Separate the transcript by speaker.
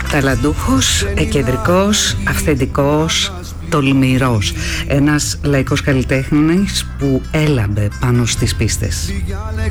Speaker 1: Ταλαντούχος, εκεντρικός, αυθεντικός, τολμηρός. Ένας λαϊκός καλλιτέχνης που έλαμπε πάνω στις πίστες.